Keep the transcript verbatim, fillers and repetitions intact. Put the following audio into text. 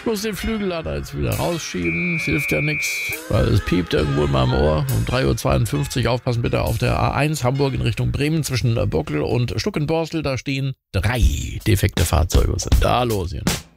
Ich muss den Flügellader jetzt wieder rausschieben. Es hilft ja nichts, weil es piept irgendwo in meinem Ohr. Um drei Uhr zweiundfünfzig, aufpassen bitte, auf der A eins Hamburg in Richtung Bremen zwischen Bockel und Stuckenborstel. Da stehen drei defekte Fahrzeuge. Was ist denn da los hier?